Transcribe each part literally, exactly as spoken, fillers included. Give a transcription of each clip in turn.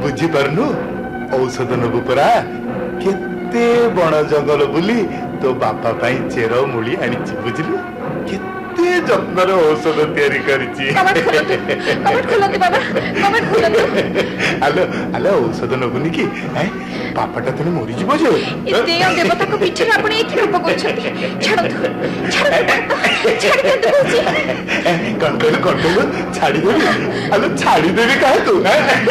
बुझी पारनु औषध नबु परा केते बण जंगल बुली तो बापा पाई चेर मूली आनी बुझिलु केते जत्नर औषध तैयारी करिछि कमेंट खोलंतु बाबा कमेंट खोलंतु आलो आलो औषध नबुनी की हैं पापाटा तने मरि जिवो जे ए देव देवता को पीछे आपण एथि रूप करछथि छाड़तु छाड़तु छाड़ी दे कहछि कंट्रोल कंट्रोल छाड़ी देबी आलो छाड़ी देबी काहे तू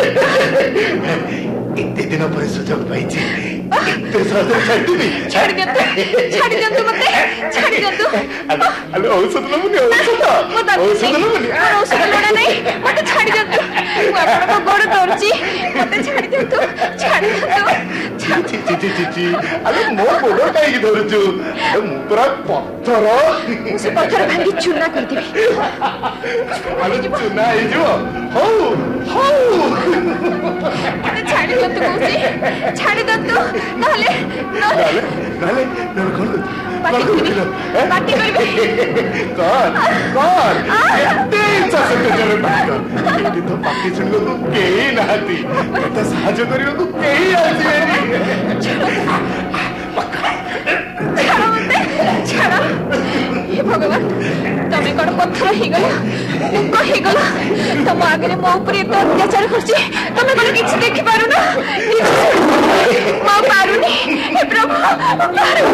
इतने दिन पर सुजोग पाइछि इतने सहज छाड़ी देबी छाड़ी दे छाड़ी दे मते छाड़ी दे आलो औषध नबुनी औषध औषध नबुनी औषध लोड़ा नहीं मते छाड़ी दे आपण को गोड़ तोरछि मते छाड़ी दे तू छाड़ी दे ची ची ची ची ची आलो मो गोड़ काई की धरछु मु पूरा पत्थर से पत्थर भांगी चूना कर देबी आलो चूना हे जो हो हो मते छाड़ी दे तू कहछि छाड़ी दे तू नहले नहले नहले नहले कोन पार्टी करबी पार्टी करबी कौन कौन एते इच्छा से तेरे पार्टी एटी तो पार्टी सुनलो को केही नाती तो सहायता करियो को केही आसी छाड़ा मते छाड़ा हे भगवान तमे कोन पत्थर ही गयो मुको ही गलो तम आगे मो ऊपर एत अत्याचार करछि तमे कोन किछ देखि पारु ना मां पारुनी हे प्रभु पारु